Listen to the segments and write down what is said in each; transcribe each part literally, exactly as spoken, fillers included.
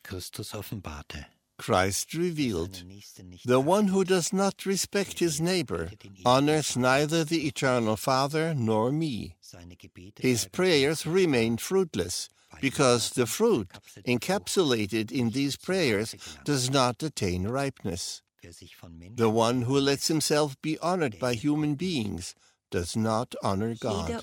Christus offenbarte. Christ revealed. The one who does not respect his neighbor honors neither the eternal Father nor me. His prayers remain fruitless, because the fruit encapsulated in these prayers does not attain ripeness. The one who lets himself be honored by human beings does not honor God.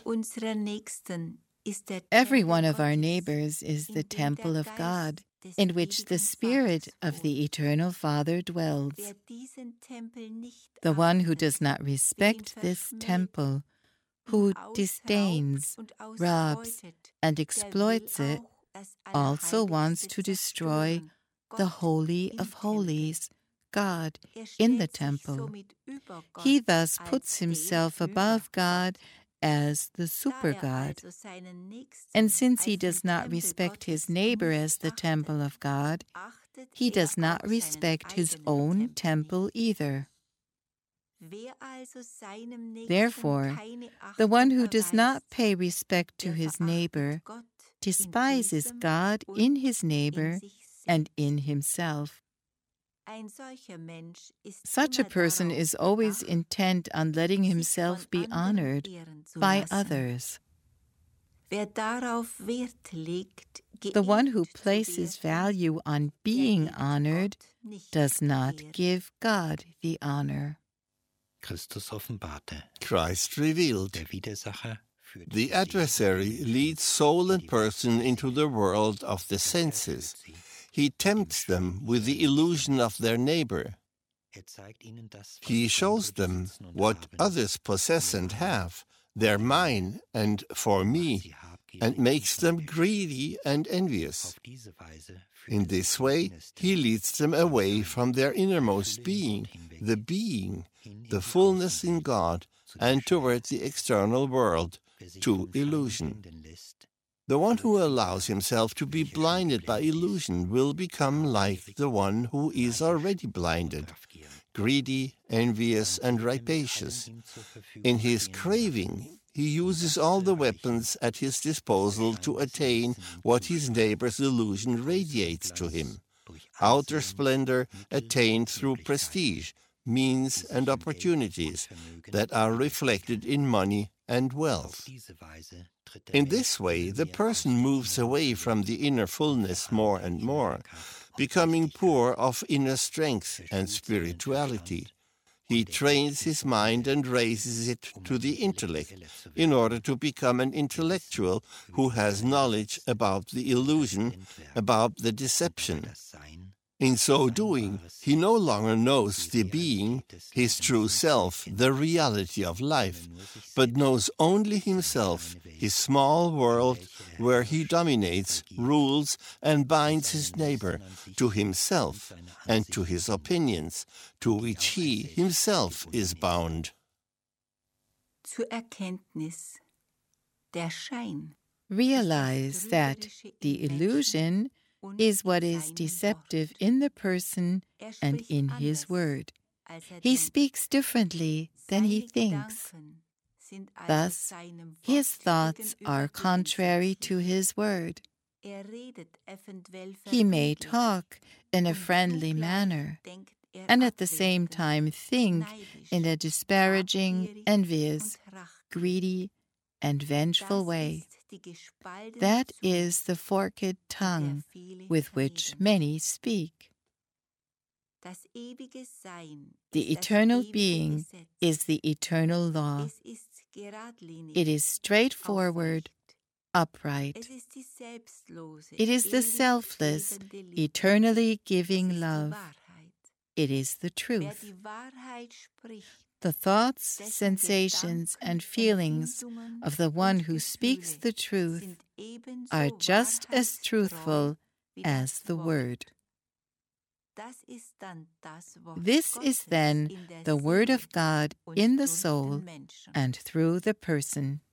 Every one of our neighbors is the temple of God, in which the Spirit of the Eternal Father dwells. The one who does not respect this temple, who disdains, robs, and exploits it, also wants to destroy the Holy of Holies, God, in the temple. He thus puts himself above God as the super-God. And since he does not respect his neighbor as the temple of God, he does not respect his own temple either. Therefore, the one who does not pay respect to his neighbor despises God in his neighbor and in himself. Such a person is always intent on letting himself be honored by others. The one who places value on being honored does not give God the honor. Christus offenbarte. Christ revealed. Der Widersacher führt The adversary leads soul and person into the world of the senses. He tempts them with the illusion of their neighbor. He shows them what others possess and have, their mine and for me, and makes them greedy and envious. In this way, he leads them away from their innermost being, the being, the fullness in God, and toward the external world, to illusion. The one who allows himself to be blinded by illusion will become like the one who is already blinded, greedy, envious, and rapacious. In his craving, he uses all the weapons at his disposal to attain what his neighbor's illusion radiates to him. Outer splendor attained through prestige, means, and opportunities that are reflected in money and wealth. In this way, the person moves away from the inner fullness more and more, becoming poor of inner strength and spirituality. He trains his mind and raises it to the intellect in order to become an intellectual who has knowledge about the illusion, about the deception. In so doing, he no longer knows the being, his true self, the reality of life, but knows only himself, his small world, where he dominates, rules, and binds his neighbor to himself and to his opinions, to which he himself is bound. Zur Erkenntnis, der Schein. Realize that the illusion is what is deceptive in the person and in his word. He speaks differently than he thinks. Thus, his thoughts are contrary to his word. He may talk in a friendly manner, and at the same time think in a disparaging, envious, greedy, and vengeful way. That is the forked tongue with which many speak. The eternal being is the eternal law. It is straightforward, upright. It is the selfless, eternally giving love. It is the truth. The thoughts, sensations, and feelings of the one who speaks the truth are just as truthful as the word. This is then the word of God in the soul and through the person.